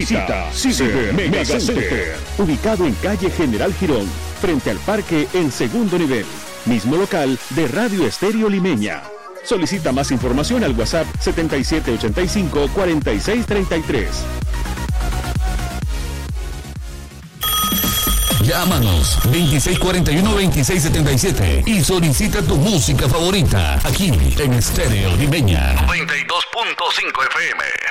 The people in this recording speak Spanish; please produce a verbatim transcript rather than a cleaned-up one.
Visita Ciber Mega Center, ubicado en calle General Girón, frente al parque en segundo nivel. Mismo local de Radio Estéreo Limeña. Solicita más información al WhatsApp setenta y siete ochenta y cinco, cuarenta y seis treinta y tres. Llámanos veintiséis cuarenta y uno, veintiséis setenta y siete y solicita tu música favorita aquí en Estéreo Limeña noventa y dos punto cinco F M.